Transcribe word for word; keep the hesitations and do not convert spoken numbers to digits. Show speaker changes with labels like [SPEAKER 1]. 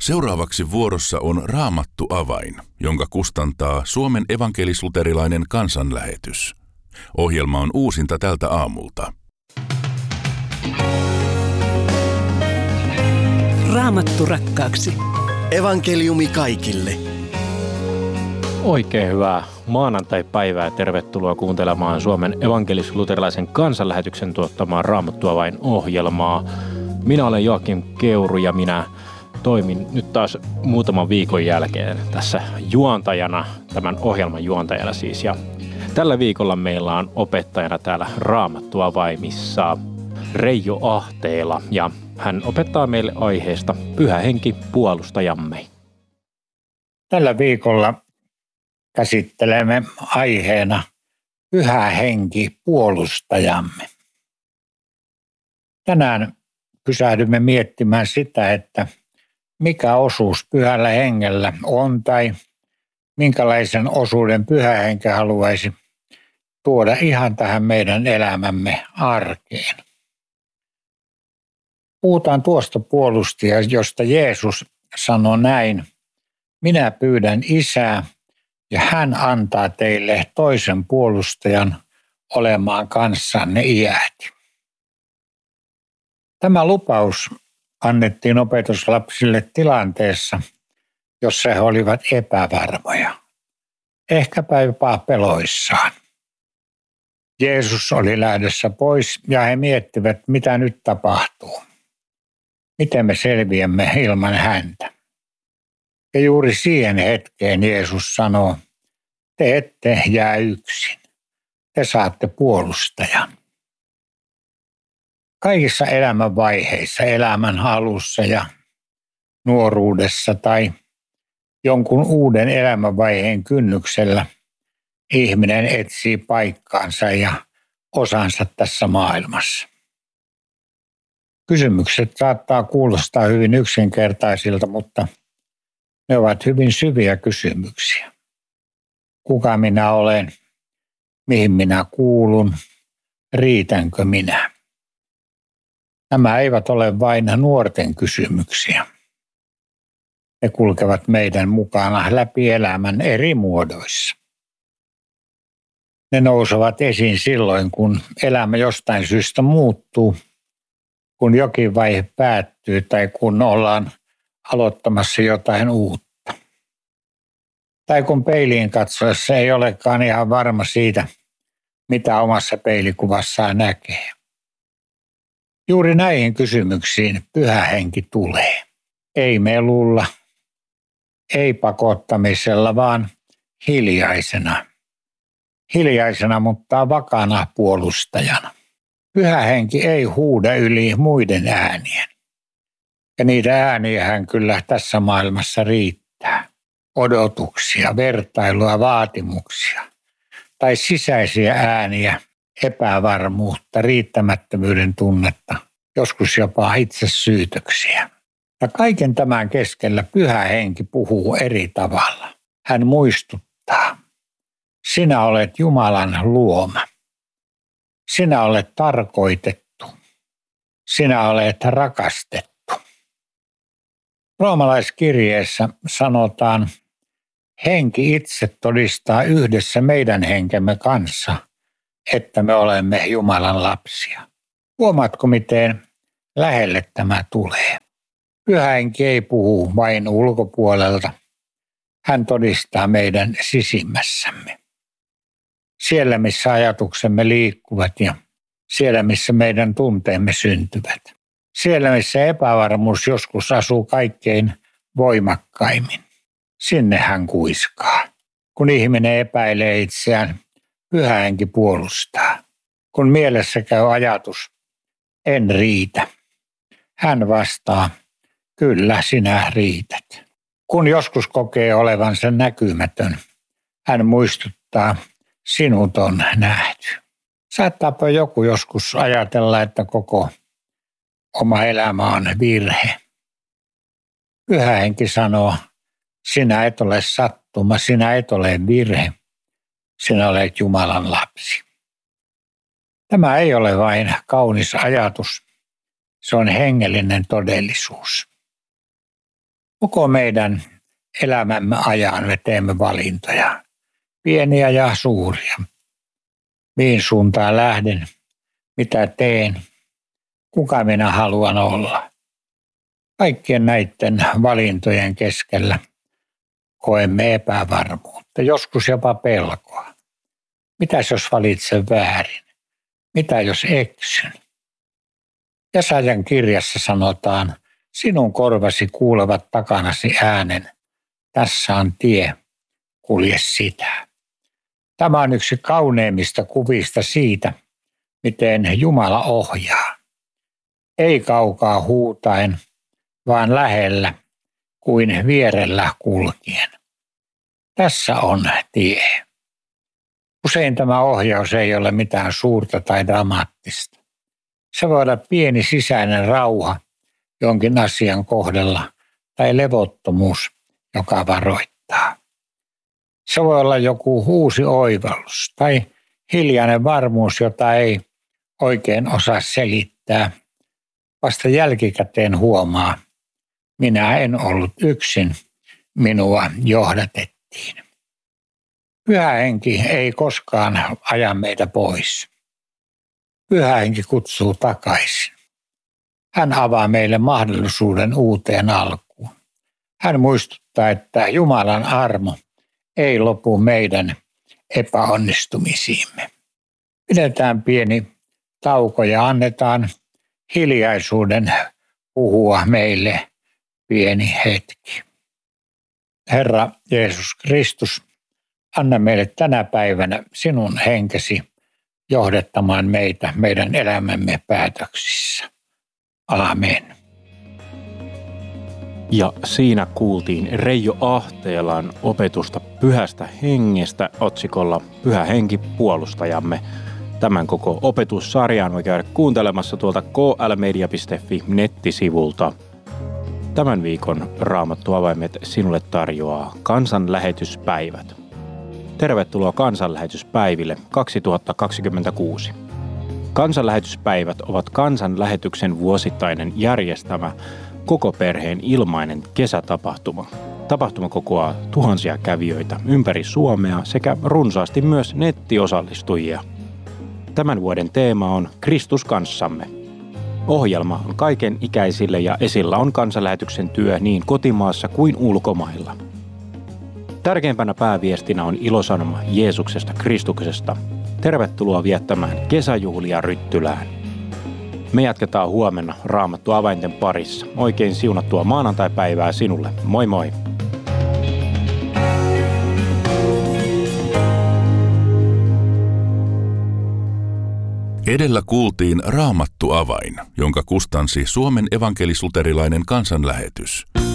[SPEAKER 1] Seuraavaksi vuorossa on Raamattu avain, jonka kustantaa Suomen evankelis-luterilainen kansanlähetys. Ohjelma on uusinta tältä aamulta.
[SPEAKER 2] Raamattu rakkaaksi.
[SPEAKER 3] Evankeliumi kaikille.
[SPEAKER 4] Oikein hyvää maanantai-päivää. Tervetuloa kuuntelemaan Suomen evankelis-luterilaisen kansanlähetyksen tuottamaa Raamattu avain ohjelmaa. Minä olen Joakim Keuru ja minä toimin nyt taas muutaman viikon jälkeen tässä juontajana, tämän ohjelman juontajana siis. Ja tällä viikolla meillä on opettajana täällä Raamattu avaimissa Reijo Ahteela ja hän opettaa meille aiheesta Pyhä Henki puolustajamme.
[SPEAKER 5] Tällä viikolla käsittelemme aiheena Pyhä Henki puolustajamme. Tänään pysähdymme miettimään sitä, että mikä osuus Pyhällä Hengellä on tai minkälaisen osuuden Pyhä Henki haluaisi tuoda ihan tähän meidän elämämme arkeen. Puhutaan tuosta puolustajasta, josta Jeesus sanoi näin: minä pyydän Isää ja hän antaa teille toisen puolustajan olemaan kanssanne iäti. Tämä lupaus annettiin opetuslapsille tilanteessa, jossa he olivat epävarmoja, ehkäpä jopa peloissaan. Jeesus oli lähdössä pois ja he miettivät, mitä nyt tapahtuu. Miten me selviämme ilman häntä? Ja juuri siihen hetkeen Jeesus sanoo, te ette jää yksin, te saatte puolustajan. Kaikissa elämänvaiheissa, elämän alussa ja nuoruudessa tai jonkun uuden elämänvaiheen kynnyksellä ihminen etsii paikkaansa ja osansa tässä maailmassa. Kysymykset saattaa kuulostaa hyvin yksinkertaisilta, mutta ne ovat hyvin syviä kysymyksiä. Kuka minä olen? Mihin minä kuulun? Riitänkö minä? Nämä eivät ole vain nuorten kysymyksiä. Ne kulkevat meidän mukana läpi elämän eri muodoissa. Ne nousevat esiin silloin, kun elämä jostain syystä muuttuu, kun jokin vaihe päättyy tai kun ollaan aloittamassa jotain uutta. Tai kun peiliin katsoessa ei olekaan ihan varma siitä, mitä omassa peilikuvassaan näkee. Juuri näihin kysymyksiin Pyhä Henki tulee. Ei melulla, ei pakottamisella, vaan hiljaisena. Hiljaisena, mutta vakana puolustajana. Pyhä Henki ei huuda yli muiden äänien. Ja niitä ääniähän kyllä tässä maailmassa riittää. Odotuksia, vertailua, vaatimuksia. Tai sisäisiä ääniä, epävarmuutta, riittämättömyyden tunnetta, joskus jopa itsesyytöksiä. Ja kaiken tämän keskellä Pyhä Henki puhuu eri tavalla. Hän muistuttaa, sinä olet Jumalan luoma. Sinä olet tarkoitettu. Sinä olet rakastettu. Roomalaiskirjeessä sanotaan, Henki itse todistaa yhdessä meidän henkemme kanssa, että me olemme Jumalan lapsia. Huomaatko, miten lähelle tämä tulee? Pyhä Henki ei puhu vain ulkopuolelta. Hän todistaa meidän sisimmässämme. Siellä, missä ajatuksemme liikkuvat ja siellä, missä meidän tunteemme syntyvät. Siellä, missä epävarmuus joskus asuu kaikkein voimakkaimmin. Sinne hän kuiskaa. Kun ihminen epäilee itseään, Pyhä Henki puolustaa. Kun mielessä käy ajatus, en riitä. Hän vastaa, kyllä sinä riität. Kun joskus kokee olevansa näkymätön, hän muistuttaa, sinut on nähty. Saattaapa joku joskus ajatella, että koko oma elämä on virhe. Pyhä Henki sanoo, sinä et ole sattuma, sinä et ole virhe, sinä olet Jumalan lapsi. Tämä ei ole vain kaunis ajatus, se on hengellinen todellisuus. Koko meidän elämämme ajan me teemme valintoja, pieniä ja suuria. Mihin suuntaan lähden, mitä teen, kuka minä haluan olla. Kaikkien näiden valintojen keskellä koemme epävarmuutta, joskus jopa pelkoa. Mitäs jos valitsen väärin? Mitä jos eksyn? Jesajan kirjassa sanotaan, sinun korvasi kuulevat takanasi äänen, tässä on tie, kulje sitä. Tämä on yksi kauneimmista kuvista siitä, miten Jumala ohjaa. Ei kaukaa huutaen, vaan lähellä kuin vierellä kulkien. Tässä on tie. Usein tämä ohjaus ei ole mitään suurta tai dramaattista. Se voi olla pieni sisäinen rauha jonkin asian kohdalla tai levottomuus, joka varoittaa. Se voi olla joku uusi oivallus tai hiljainen varmuus, jota ei oikein osaa selittää. Vasta jälkikäteen huomaa, minä en ollut yksin, minua johdatettiin. Pyhä henki ei koskaan aja meitä pois. Pyhä henki kutsuu takaisin. Hän avaa meille mahdollisuuden uuteen alkuun. Hän muistuttaa, että Jumalan armo ei lopu meidän epäonnistumisiimme. Pidetään pieni tauko ja annetaan hiljaisuuden puhua meille pieni hetki. Herra Jeesus Kristus, anna meille tänä päivänä sinun henkesi johdettamaan meitä meidän elämämme päätöksissä. Aamen.
[SPEAKER 4] Ja siinä kuultiin Reijo Ahteelan opetusta Pyhästä hengestä otsikolla Pyhä henki puolustajamme. Tämän koko opetussarjan voi käydä kuuntelemassa tuolta k l media piste f i nettisivulta. Tämän viikon Raamattu-avaimet sinulle tarjoaa kansanlähetyspäivät. Tervetuloa kansanlähetyspäiville kaksituhattakaksikymmentäkuusi. Kansanlähetyspäivät ovat kansanlähetyksen vuosittainen järjestämä koko perheen ilmainen kesätapahtuma. Tapahtuma kokoaa tuhansia kävijöitä ympäri Suomea sekä runsaasti myös nettiosallistujia. Tämän vuoden teema on Kristus kanssamme. Ohjelma on kaiken ikäisille ja esillä on kansanlähetyksen työ niin kotimaassa kuin ulkomailla. Tärkeimpänä pääviestinä on ilosanoma Jeesuksesta Kristuksesta. Tervetuloa viettämään kesäjuhlia Ryttylään. Me jatketaan huomenna Raamattu avainten parissa. Oikein siunattua maanantaipäivää sinulle. Moi moi!
[SPEAKER 1] Edellä kuultiin Raamattu avain, jonka kustansi Suomen evankelis-luterilainen kansanlähetys.